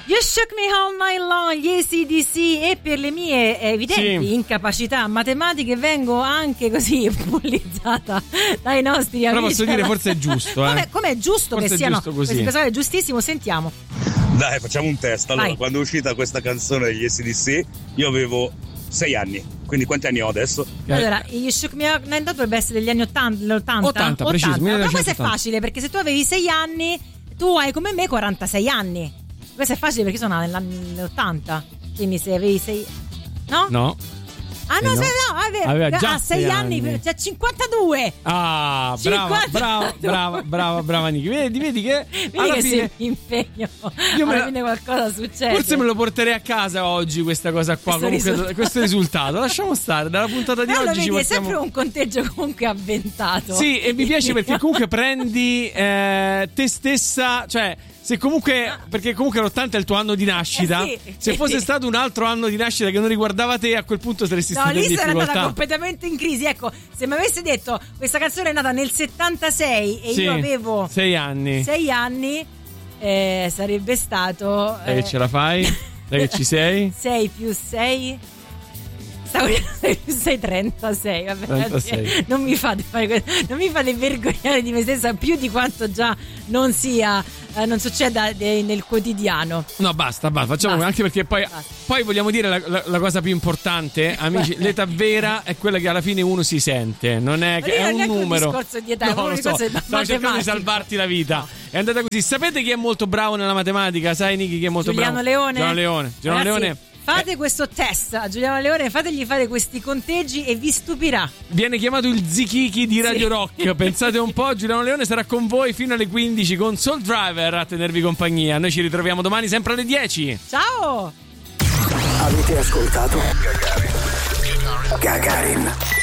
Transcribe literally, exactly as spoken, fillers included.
You Shook Me All Night Long, gli A C D C, e per le mie evidenti sì. incapacità matematiche vengo anche così bullizzata dai nostri amici. Però posso dire, forse è giusto, eh. Come, come è giusto forse che è siano giusto così. questi personaggi, è giustissimo, sentiamo. Dai, facciamo un test. Allora, Vai. quando è uscita questa canzone degli A C D C, io avevo sei anni. Quindi quanti anni ho adesso? Allora, You Shook Me All Night Long dovrebbe essere degli anni ottanta, ottanta, ottanta, preciso, Però questo è millenovecentottanta. facile, perché se tu avevi sei anni, tu hai come me quarantasei anni. Questo è facile perché sono negli ottanta. Quindi se avevi sei... No? No. Ah no, Eh no. se no, è vero. Aveva già ah, sei sei anni, anni. c'è cinquantadue. Ah, brava, cinquanta brava, brava, brava, brava Niki. Vedi, vedi che Vedi alla che fine se mi impegno, io me alla la- fine qualcosa succede. forse me lo porterei a casa oggi questa cosa qua, Questo comunque risultato. questo risultato. Lasciamo stare, dalla puntata di Però lo oggi ci vedi, è portiamo. sempre un conteggio comunque avventato. Sì, e mi piace perché comunque prendi eh, te stessa, cioè se comunque, perché comunque l'ottanta è il tuo anno di nascita, Eh sì, se sì. fosse stato un altro anno di nascita che non riguardava te, a quel punto saresti No, stato in lì sarei andata difficoltà. completamente in crisi. Ecco, se mi avesse detto questa canzone è nata nel settantasei e Sì, io avevo sei anni. sei anni, eh, sarebbe stato Dai che ce la fai? Dai che ci sei? sei più sei. Stavo sei più sei, trentasei. Vabbè, trentasei. Non mi fate fare questo, non mi fate vergognare di me stessa più di quanto già non sia, eh, non succeda eh, nel quotidiano. No, basta, basta, facciamo Basta. anche perché poi, Basta. poi vogliamo dire la, la- la cosa più importante, amici, l'età vera è quella che alla fine uno si sente, non è che Ma è non un è che un numero. discorso di età, è no, un lo so, discorso di stavo cercando di matematica. salvarti la vita. È andata così. Sapete chi è molto bravo nella matematica? Sai Niki chi è molto Giuliano bravo? Leone. Giuliano Leone. Giuliano Ragazzi, Leone. fate questo test a Giuliano Leone, fategli fare questi conteggi e vi stupirà. Viene chiamato il Zichichi di Radio Sì. Rock. Pensate un po', Giuliano Leone sarà con voi fino alle quindici con Soul Driver a tenervi compagnia. Noi ci ritroviamo domani sempre alle dieci. Ciao! Avete ascoltato Gagarin.